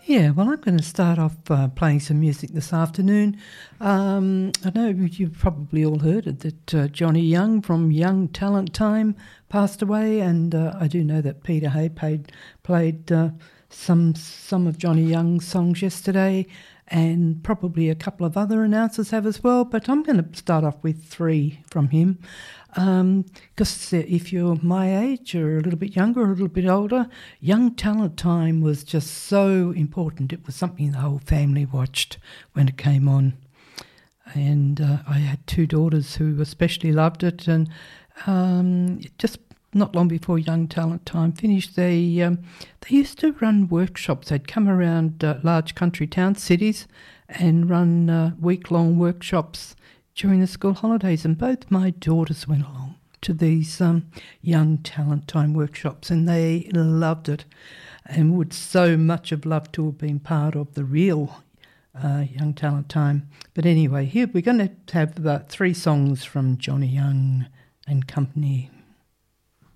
Yeah, well, I'm going to start off playing some music this afternoon. I know you've probably all heard it, that Johnny Young from Young Talent Time passed away, and I do know that Peter Hay played some of Johnny Young's songs yesterday, and probably a couple of other announcers have as well, but I'm going to start off with three from him. Because if you're my age or a little bit younger or a little bit older, Young Talent Time was just so important. It was something the whole family watched when it came on. And I had two daughters who especially loved it, and just not long before Young Talent Time finished, they used to run workshops. They'd come around large country towns, cities, and run week-long workshops during the school holidays, and both my daughters went along to these Young Talent Time workshops, and they loved it and would so much have loved to have been part of the real Young Talent Time. But anyway, here we're going to have three songs from Johnny Young and company.